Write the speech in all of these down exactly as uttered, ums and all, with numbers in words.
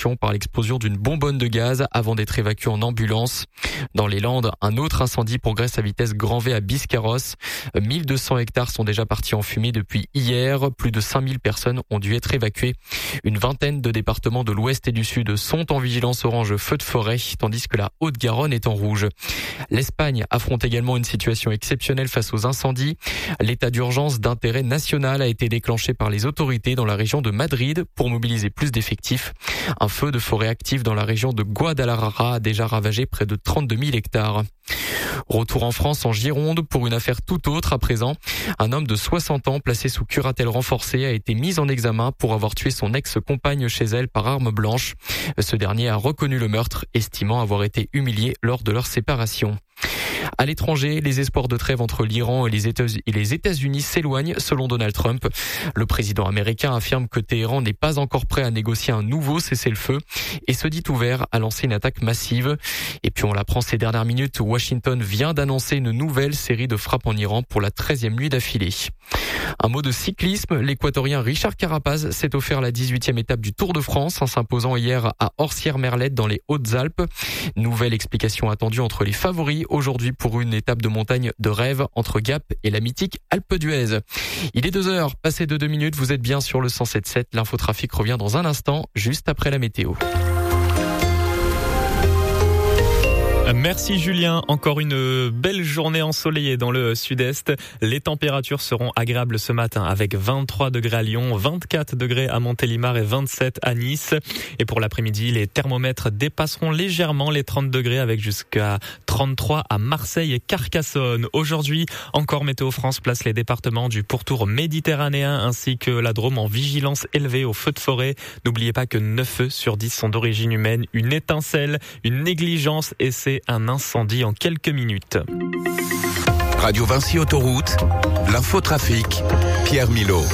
circulation par l'explosion d'une bonbonne de gaz avant d'être évacué en ambulance. Dans les Landes, un autre incendie progresse à vitesse grand V à Biscarrosse. mille deux cents hectares sont déjà partis en fumée depuis hier. Plus de cinq mille personnes ont dû être évacuées. Une vingtaine de départements de l'Ouest et du Sud sont en vigilance orange feu de forêt, tandis que la Haute-Garonne est en rouge. L'Espagne affronte également une situation exceptionnelle face aux incendies. L'état d'urgence d'intérêt national a été déclenché par les autorités dans la région de Madrid pour mobiliser plus d'effectifs. Un feu de forêt actif dans la région de Guadalajara a déjà ravagé près de trente-deux mille hectares. Retour en France, en Gironde, pour une affaire tout autre à présent. Un homme de soixante ans placé sous curatelle renforcée a été mis en examen pour avoir tué son ex-compagne chez elle par arme blanche. Ce dernier a reconnu le meurtre, estimant avoir été humilié lors de leur séparation. À l'étranger, les espoirs de trêve entre l'Iran et les États-Unis s'éloignent selon Donald Trump. Le président américain affirme que Téhéran n'est pas encore prêt à négocier un nouveau cessez-le-feu et se dit ouvert à lancer une attaque massive. Et puis on l'apprend ces dernières minutes, Washington vient d'annoncer une nouvelle série de frappes en Iran pour la treizième nuit d'affilée. Un mot de cyclisme, l'équatorien Richard Carapaz s'est offert la dix-huitième étape du Tour de France en s'imposant hier à Orsières-Merlette dans les Hautes-Alpes. Nouvelle explication attendue entre les favoris aujourd'hui pour une étape de montagne de rêve entre Gap et la mythique Alpe d'Huez. Il est deux heures, passé de deux minutes, vous êtes bien sur le cent sept sept. L'infotrafic revient dans un instant, juste après la météo. Merci Julien, encore une belle journée ensoleillée dans le sud-est. Les températures seront agréables ce matin avec vingt-trois degrés à Lyon, vingt-quatre degrés à Montélimar et vingt-sept à Nice. Et pour l'après-midi, les thermomètres dépasseront légèrement les trente degrés avec jusqu'à trente-trois à Marseille et Carcassonne. Aujourd'hui, encore Météo France place les départements du pourtour méditerranéen ainsi que la Drôme en vigilance élevée au feu de forêt. N'oubliez pas que neuf feux sur dix sont d'origine humaine. Une étincelle, une négligence et c'est un incendie en quelques minutes. Radio Vinci Autoroute, l'infotrafic, Pierre Milot.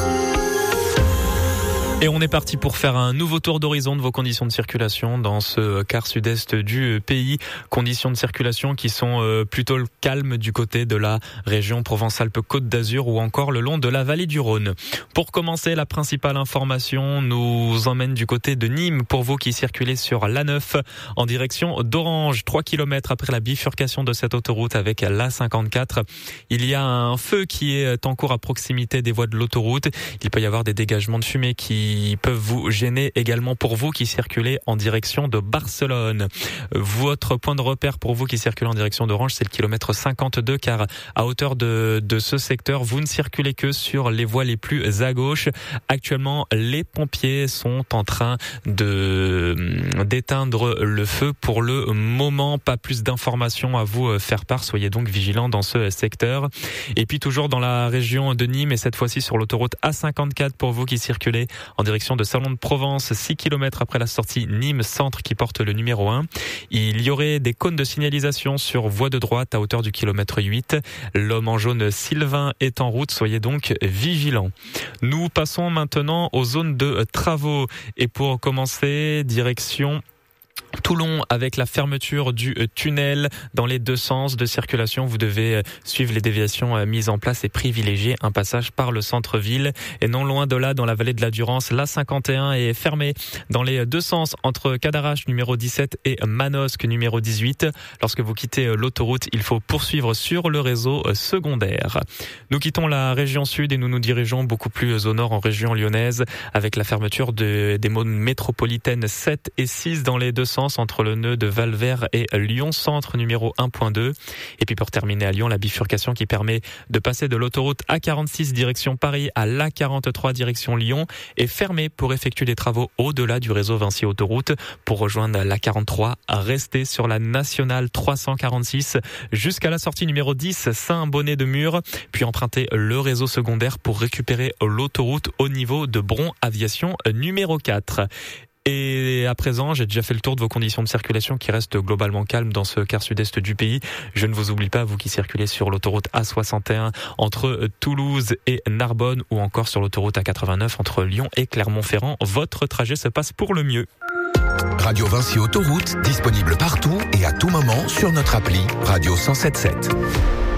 Et on est parti pour faire un nouveau tour d'horizon de vos conditions de circulation dans ce quart sud-est du pays. Conditions de circulation qui sont plutôt calmes du côté de la région Provence-Alpes-Côte d'Azur ou encore le long de la vallée du Rhône. Pour commencer, la principale information nous emmène du côté de Nîmes pour vous qui circulez sur l'A neuf en direction d'Orange. trois kilomètres après la bifurcation de cette autoroute avec l'A cinquante-quatre. Il y a un feu qui est en cours à proximité des voies de l'autoroute. Il peut y avoir des dégagements de fumée qui qui peuvent vous gêner également pour vous qui circulez en direction de Barcelone. Votre point de repère pour vous qui circulez en direction d'Orange, c'est le kilomètre cinquante-deux, car à hauteur de, de ce secteur, vous ne circulez que sur les voies les plus à gauche. Actuellement, les pompiers sont en train de d'éteindre le feu. Pour le moment, pas plus d'informations à vous faire part. Soyez donc vigilants dans ce secteur. Et puis toujours dans la région de Nîmes, et cette fois-ci sur l'autoroute A cinquante-quatre pour vous qui circulez en direction de Salon de Provence, six kilomètres après la sortie Nîmes Centre qui porte le numéro un. Il y aurait des cônes de signalisation sur voie de droite à hauteur du kilomètre huit. L'homme en jaune Sylvain est en route, soyez donc vigilants. Nous passons maintenant aux zones de travaux et pour commencer, direction Toulon avec la fermeture du tunnel dans les deux sens de circulation. Vous devez suivre les déviations mises en place et privilégier un passage par le centre-ville. Et non loin de là, dans la vallée de la Durance, l'A cinquante et un est fermée dans les deux sens entre Cadarache numéro dix-sept et Manosque numéro dix-huit. Lorsque vous quittez l'autoroute, il faut poursuivre sur le réseau secondaire. Nous quittons la région sud et nous nous dirigeons beaucoup plus au nord en région lyonnaise avec la fermeture de, des modes métropolitaines sept et six dans les deux sens entre le nœud de Valvert et Lyon Centre numéro un point deux. Et puis pour terminer à Lyon, la bifurcation qui permet de passer de l'autoroute A quarante-six direction Paris à l'A quarante-trois direction Lyon est fermée pour effectuer des travaux au-delà du réseau Vinci Autoroute. Pour rejoindre l'A quarante-trois, restez sur la nationale trois cent quarante-six jusqu'à la sortie numéro dix Saint-Bonnet-de-Mur, puis empruntez le réseau secondaire pour récupérer l'autoroute au niveau de Bron Aviation numéro quatre. Et à présent, j'ai déjà fait le tour de vos conditions de circulation qui restent globalement calmes dans ce quart sud-est du pays. Je ne vous oublie pas, vous qui circulez sur l'autoroute A soixante et un entre Toulouse et Narbonne ou encore sur l'autoroute A quatre-vingt-neuf entre Lyon et Clermont-Ferrand. Votre trajet se passe pour le mieux. Radio Vinci Autoroute, disponible partout et à tout moment sur notre appli Radio cent sept sept.